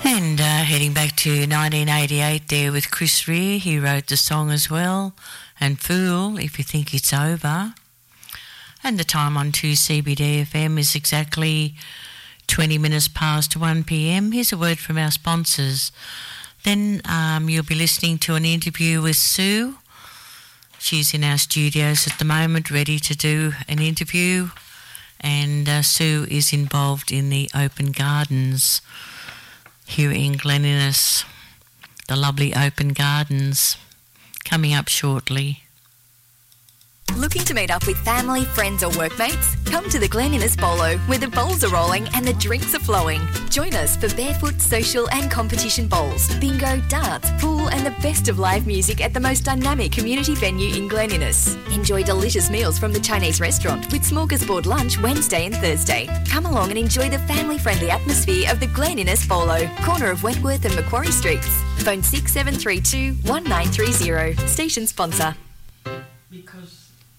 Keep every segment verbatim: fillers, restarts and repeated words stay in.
And uh, heading back to nineteen eighty-eight there with Chris Rea, he wrote the song as well, and Fool, If You Think It's Over. And the time on two C B D F M is exactly twenty minutes past one p m. Here's a word from our sponsors. Then um, you'll be listening to an interview with Sue. She's in our studios at the moment, ready to do an interview. And uh, Sue is involved in the Open Gardens here in Glen Innes. The lovely Open Gardens coming up shortly. Looking to meet up with family, friends or workmates? Come to the Glen Innes Bolo, where the bowls are rolling and the drinks are flowing. Join us for barefoot, social and competition bowls, bingo, darts, pool and the best of live music at the most dynamic community venue in Glen Innes. Enjoy delicious meals from the Chinese restaurant with smorgasbord lunch Wednesday and Thursday. Come along and enjoy the family-friendly atmosphere of the Glen Innes Bolo, corner of Wentworth and Macquarie Streets. Phone six seven three two, one nine three zero. Station sponsor. Because...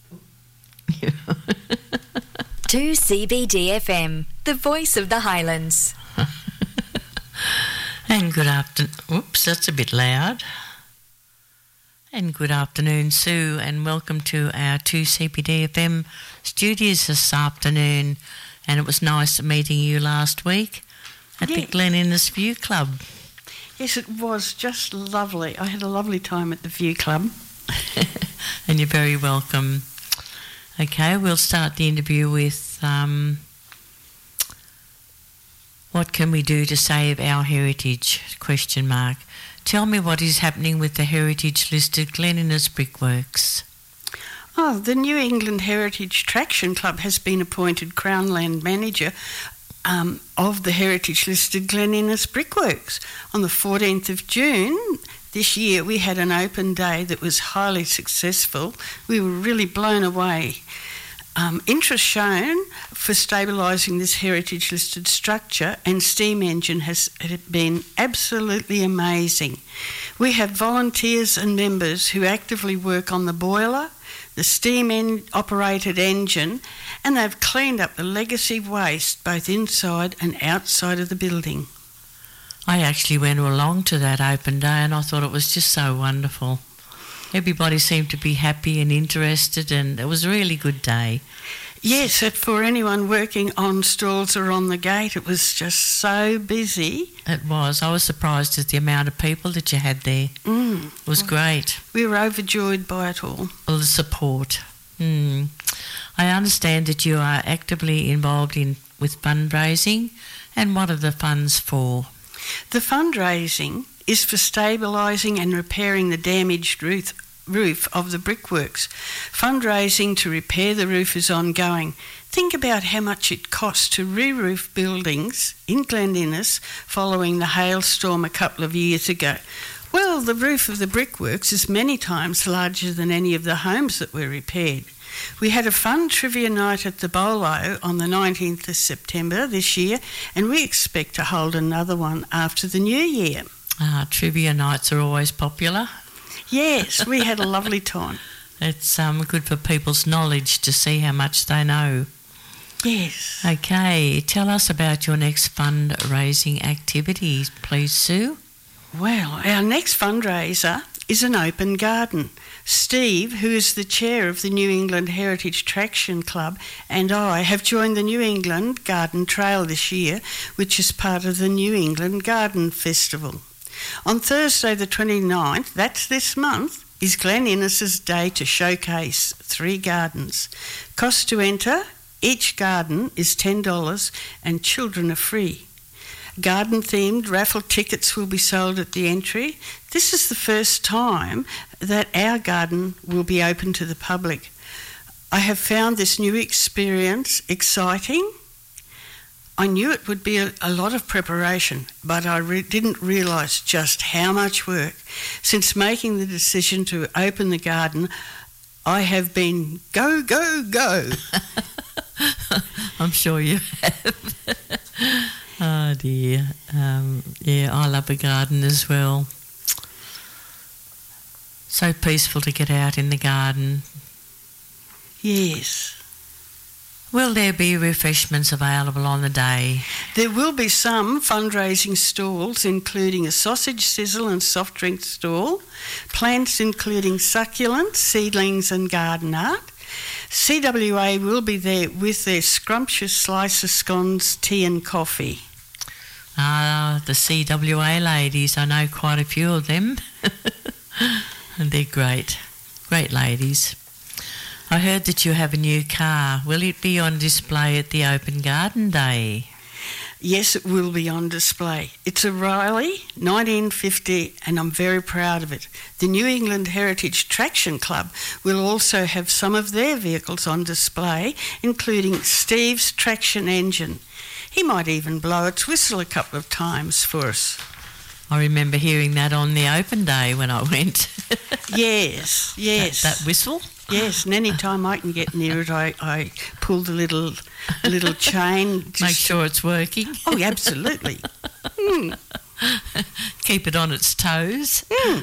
two C B D F M, the voice of the Highlands. And good afternoon. Oops, that's a bit loud. And good afternoon, Sue, and welcome to our two C B D F M studios this afternoon. And it was nice meeting you last week at yeah. the Glen Innes View Club. Yes, it was just lovely. I had a lovely time at the View Club. And you're very welcome. Okay, we'll start the interview with um, what can we do to save our heritage, question mark. Tell me what is happening with the heritage-listed Glen Innes Brickworks. Oh, the New England Heritage Traction Club has been appointed Crown Land Manager um, of the heritage-listed Glen Innes Brickworks. On the fourteenth of June this year, we had an open day that was highly successful. We were really blown away. Um, interest shown for stabilising this heritage-listed structure and steam engine has been absolutely amazing. We have volunteers and members who actively work on the boiler, the steam-operated engine, and they've cleaned up the legacy waste both inside and outside of the building. I actually went along to that open day and I thought it was just so wonderful. Everybody seemed to be happy and interested, and it was a really good day. Yes, for anyone working on stalls or on the gate, it was just so busy. It was. I was surprised at the amount of people that you had there. Mm. It was great. We were overjoyed by it all. All the support. Mm. I understand that you are actively involved in with fundraising, and what are the funds for? The fundraising is for stabilising and repairing the damaged roof, roof of the brickworks. Fundraising to repair the roof is ongoing. Think about how much it costs to re-roof buildings in Glen Innes following the hailstorm a couple of years ago. Well, the roof of the brickworks is many times larger than any of the homes that were repaired. We had a fun trivia night at the Bolo on the nineteenth of September this year, and we expect to hold another one after the new year. Ah, trivia nights are always popular. Yes, we had a lovely time. It's um, good for people's knowledge to see how much they know. Yes. Okay, tell us about your next fundraising activity, please, Sue. Well, our next fundraiser is an open garden. Steve, who is the chair of the New England Heritage Traction Club, and I have joined the New England Garden Trail this year, which is part of the New England Garden Festival. On Thursday the twenty-ninth, that's this month, is Glen Innes' day to showcase three gardens. Cost to enter, each garden is ten dollars and children are free. Garden-themed raffle tickets will be sold at the entry. This is the first time that our garden will be open to the public. I have found this new experience exciting. I knew it would be a, a lot of preparation, but I re- didn't realise just how much work. Since making the decision to open the garden, I have been go, go, go. I'm sure you have. Oh dear. Um, yeah, I love a garden as well. So peaceful to get out in the garden. Yes. Will there be refreshments available on the day? There will be some fundraising stalls, including a sausage sizzle and soft drink stall, plants including succulents, seedlings and garden art. C W A will be there with their scrumptious slice of scones, tea and coffee. Ah, the C W A ladies, I know quite a few of them. And they're great, great ladies. I heard that you have a new car. Will it be on display at the Open Garden Day? Yes, it will be on display. It's a Riley nineteen fifty and I'm very proud of it. The New England Heritage Traction Club will also have some of their vehicles on display, including Steve's traction engine. He might even blow its whistle a couple of times for us. I remember hearing that on the Open Day when I went. Yes, yes. That, that whistle? Yes, and any time I can get near it, I, I pull the little little chain. Just Make sure it's working. Oh, absolutely. Mm. Keep it on its toes. Mm.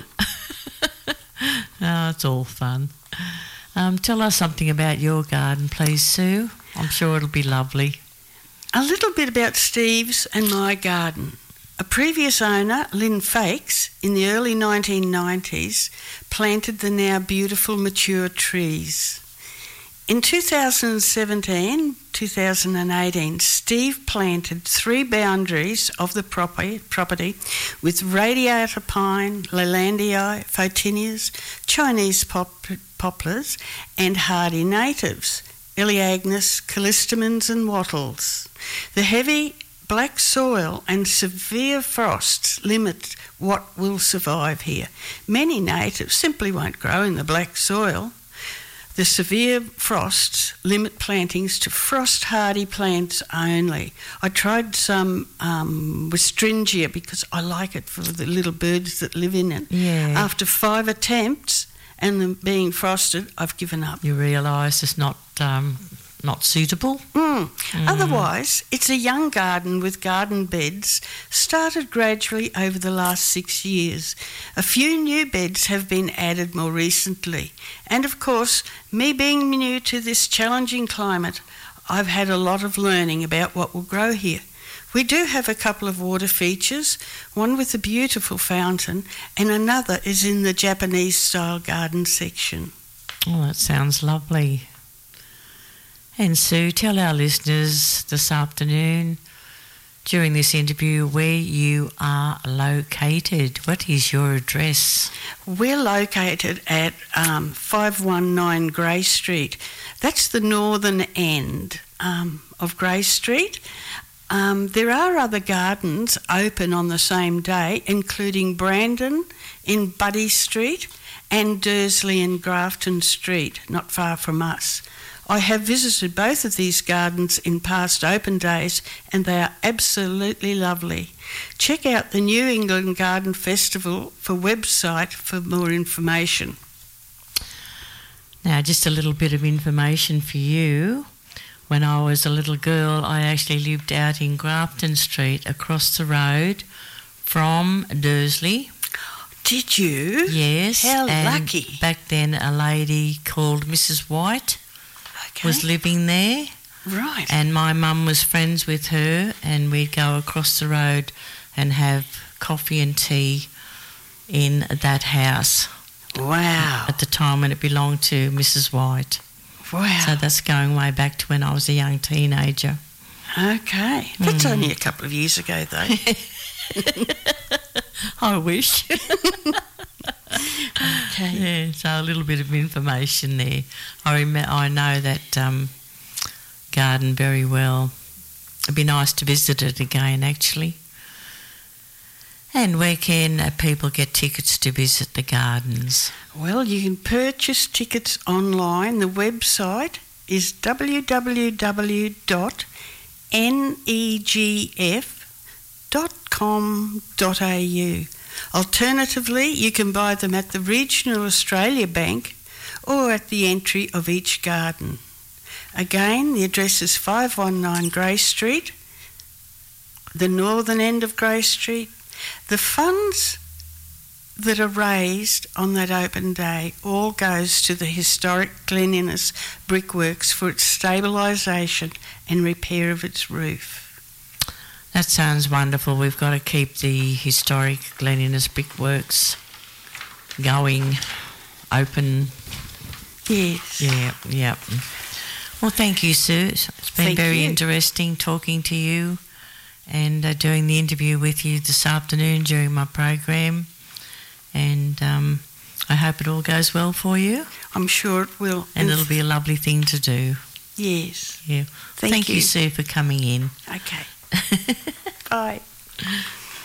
Oh, it's all fun. Um, tell us something about your garden, please, Sue. I'm sure it'll be lovely. A little bit about Steve's and my garden. A previous owner, Lynn Fakes, in the early nineteen nineties, planted the now beautiful mature trees. In two thousand seventeen, two thousand eighteen, Steve planted three boundaries of the property, property with radiata pine, Lelandii, photinias, Chinese pop, poplars and hardy natives, Elaeagnus, callistemons and wattles. The heavy black soil and severe frosts limit what will survive here. Many natives simply won't grow in the black soil. The severe frosts limit plantings to frost-hardy plants only. I tried some um, Westringia because I like it for the little birds that live in it. Yeah. After five attempts and them being frosted, I've given up. You realise it's not um, not suitable? Mm. Mm. Otherwise, it's a young garden with garden beds started gradually over the last six years. A few new beds have been added more recently. And of course, me being new to this challenging climate, I've had a lot of learning about what will grow here. We do have a couple of water features, one with a beautiful fountain and another is in the Japanese-style garden section. Oh, that sounds lovely. And Sue, tell our listeners this afternoon, during this interview, where you are located. What is your address? We're located at um, five one nine Grey Street. That's the northern end um, of Grey Street. Um, there are other gardens open on the same day, including Brandon in Buddy Street and Dursley in Grafton Street, not far from us. I have visited both of these gardens in past open days and they are absolutely lovely. Check out the New England Garden Festival for website for more information. Now, just a little bit of information for you. When I was a little girl, I actually lived out in Grafton Street across the road from Dursley. Did you? Yes. How and lucky. Back then, a lady called Missus White Okay. was living there. Right. And my mum was friends with her, and we'd go across the road and have coffee and tea in that house. Wow. At the time when it belonged to Missus White. Wow. So that's going way back to when I was a young teenager. Okay. That's Mm. only a couple of years ago, though. I wish. Okay. Yeah, so a little bit of information there. I rem- I know that um, garden very well. It'd be nice to visit it again, actually. And where can uh, people get tickets to visit the gardens? Well, you can purchase tickets online. The website is w w w dot negf dot com dot a u. Alternatively, you can buy them at the Regional Australia Bank or at the entry of each garden. Again, the address is five one nine Grey Street, the northern end of Grey Street. The funds that are raised on that open day all goes to the historic Glen Innes Brickworks for its stabilisation and repair of its roof. That sounds wonderful. We've got to keep the historic Glen Innes Brickworks going, open. Yes. Yeah, yeah. Well, thank you, Sue. It's been Thank very you. interesting talking to you and uh, doing the interview with you this afternoon during my program. And um, I hope it all goes well for you. I'm sure it will. And it'll be a lovely thing to do. Yes. Yeah. Thank Thank you, you. Sue, for coming in. Okay. Bye.